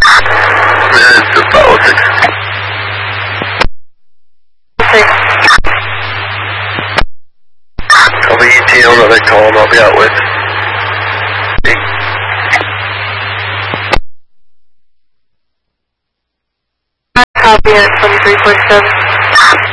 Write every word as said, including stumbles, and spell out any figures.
Minutes to Apollo six. six. I'll be E T on another call and I'll be out with. Copy at twenty-three point seven.